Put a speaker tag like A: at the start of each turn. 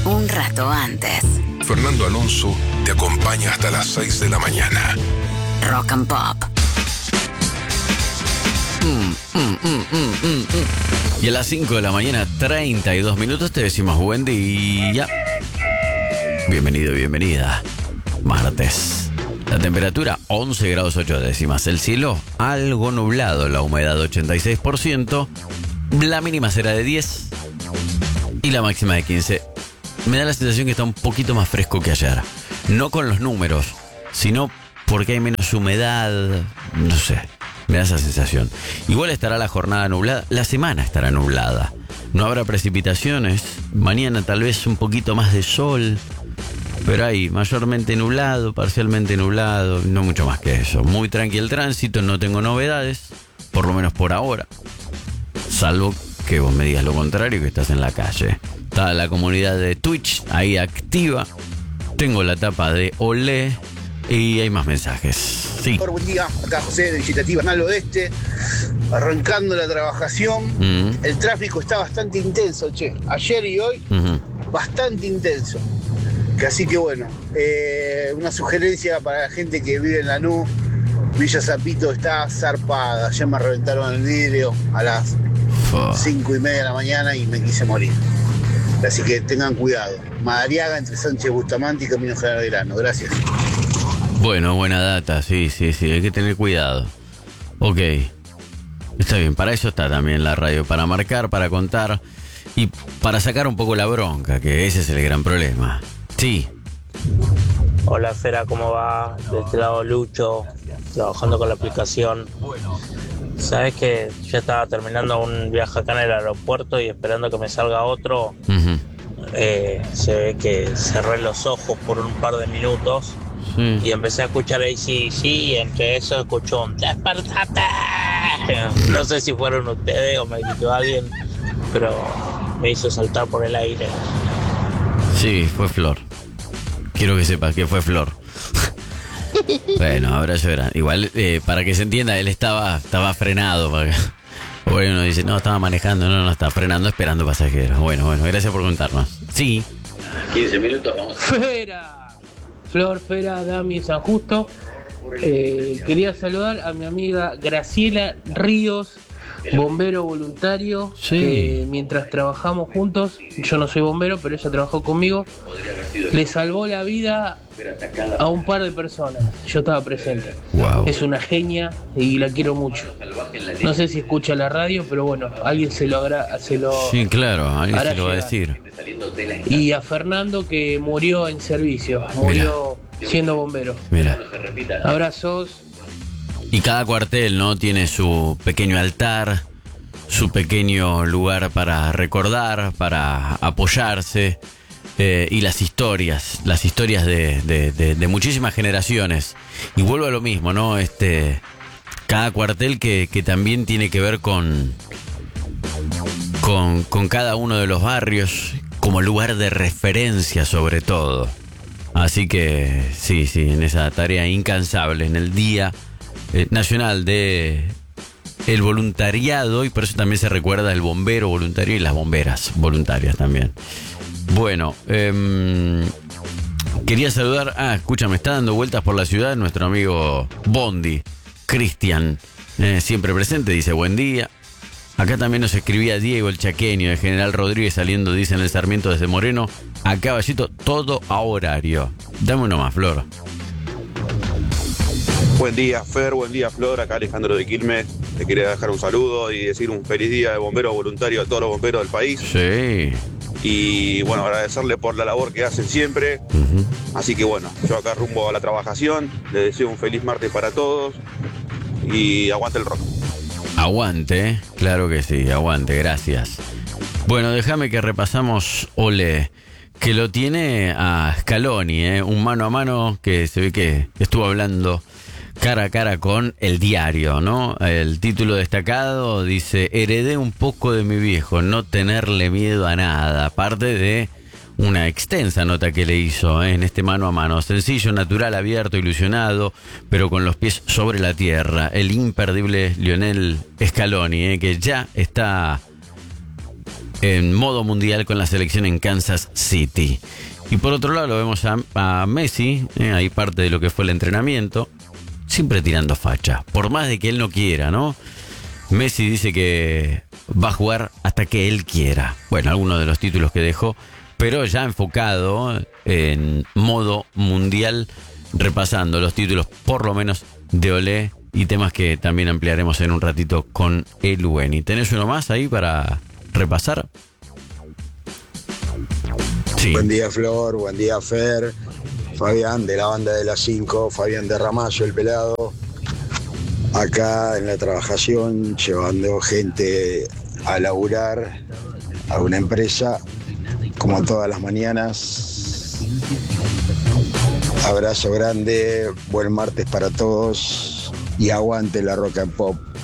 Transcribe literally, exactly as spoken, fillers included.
A: un rato antes.
B: Fernando Alonso te acompaña hasta las seis de la mañana.
A: Rock and Pop.
C: Mm, mm, mm, mm, mm, mm. Y a las cinco de la mañana, treinta y dos minutos, te decimos buen día. Bienvenido, bienvenida. Martes. La temperatura once grados ocho décimas. El cielo algo nublado. La humedad ochenta y seis por ciento. La mínima será de diez. Y la máxima de quince. Me da la sensación que está un poquito más fresco que ayer. No con los números, sino porque hay menos humedad. No sé. Me da esa sensación. Igual estará la jornada nublada. La semana estará nublada. No habrá precipitaciones. Mañana tal vez un poquito más de sol. Pero ahí, mayormente nublado, parcialmente nublado. No mucho más que eso. Muy tranquilo el tránsito. No tengo novedades. Por lo menos por ahora. Salvo que vos me digas lo contrario, que estás en la calle. Está la comunidad de Twitch ahí activa. Tengo la tapa de Olé. Y hay más mensajes. Sí.
D: Buen día, acá José de Visitativa Bernal Oeste, arrancando la trabajación. Mm. El tráfico está bastante intenso, che. Ayer y hoy, uh-huh. bastante intenso. Que así que bueno, eh, una sugerencia para la gente que vive en Lanús. Villa Zapito está zarpada. Ayer me reventaron el vidrio a las cinco y media de la mañana y me quise morir. Así que tengan cuidado. Madariaga entre Sánchez Bustamante y Camino General Belgrano. Gracias.
C: Bueno, buena data, sí, sí, sí, hay que tener cuidado. Ok, está bien, para eso está también la radio, para marcar, para contar y para sacar un poco la bronca, que ese es el gran problema. Sí.
E: Hola Fera, ¿cómo va? De este lado Lucho, trabajando con la aplicación. Sabes que ya estaba terminando un viaje acá en el aeropuerto y esperando que me salga otro. Uh-huh. Eh, se ve que cerré los ojos por un par de minutos. Sí. Y empecé a escuchar A C D C y entre eso escuchó un ¡despertate! No sé si fueron ustedes o me gritó alguien, pero me hizo saltar por el aire.
C: Sí, fue Flor. Quiero que sepas que fue Flor. Bueno, ahora llora. Igual, eh, para que se entienda, él estaba, estaba frenado. Para que... Bueno, uno dice, no, estaba manejando, no, no, está frenando, esperando pasajeros. Bueno, bueno, gracias por contarnos. Sí.
F: quince minutos, vamos.
G: ¡Fera! Flor, Fera, Dami, San Justo. Eh, quería saludar a mi amiga Graciela Ríos, bombero voluntario, sí. Que mientras trabajamos juntos, yo no soy bombero, pero ella trabajó conmigo, le salvó la vida a un par de personas. Yo estaba presente.
C: Wow.
G: Es una genia y la quiero mucho. No sé si escucha la radio, pero bueno, alguien se lo agra- se lo
C: Sí, claro, alguien se lo va a decir.
G: Y a Fernando, que murió en servicio, murió Mira. siendo bombero.
C: Mira.
G: Abrazos.
C: Y cada cuartel, ¿no? Tiene su pequeño altar, su pequeño lugar para recordar, para apoyarse. Eh, y las historias, las historias de, de, de, de muchísimas generaciones. Y vuelvo a lo mismo, ¿no? Este, cada cuartel que, que también tiene que ver con, con, con cada uno de los barrios, como lugar de referencia sobre todo. Así que sí, sí, en esa tarea incansable, en el Día eh, Nacional de el Voluntariado, y por eso también se recuerda el bombero voluntario y las bomberas voluntarias también. Bueno, eh, quería saludar... Ah, escúchame, está dando vueltas por la ciudad nuestro amigo Bondi, Cristian, eh, siempre presente, dice buen día. Acá también nos escribía Diego el Chaqueño, de General Rodríguez saliendo, dice en el Sarmiento desde Moreno, a Caballito, todo a horario. Dame uno más, Flor.
H: Buen día, Fer, buen día, Flor, acá Alejandro de Quilmes. Te quería dejar un saludo y decir un feliz día de bombero voluntario a todos los bomberos del país.
C: Sí.
H: Y bueno, agradecerle por la labor que hacen siempre. Uh-huh. Así que bueno, yo acá rumbo a la trabajación. Les deseo un feliz martes para todos. Y aguante el rock.
C: Aguante, claro que sí, aguante, gracias. Bueno, déjame que repasamos Ole, que lo tiene a Scaloni, ¿eh? Un mano a mano que se ve que estuvo hablando cara a cara con El Diario, ¿no? El título destacado dice: heredé un poco de mi viejo, no tenerle miedo a nada. Parte de una extensa nota que le hizo, ¿eh? En este mano a mano. Sencillo, natural, abierto, ilusionado, pero con los pies sobre la tierra. El imperdible Lionel Scaloni, ¿eh? Que ya está en modo mundial con la selección en Kansas City. Y por otro lado lo vemos a, a Messi, eh, ahí parte de lo que fue el entrenamiento, siempre tirando facha, por más de que él no quiera, ¿no? Messi dice que va a jugar hasta que él quiera. Bueno, algunos de los títulos que dejó, pero ya enfocado en modo mundial, repasando los títulos por lo menos de Olé y temas que también ampliaremos en un ratito con el Weni. ¿Tenés uno más ahí para repasar? Sí.
I: Buen día, Flor, buen día, Fer, Fabián de la banda de las cinco, Fabián de Ramallo, el pelado, acá en la trabajación, llevando gente a laburar a una empresa, como todas las mañanas. Abrazo grande, buen martes para todos y aguante la Rock and Pop.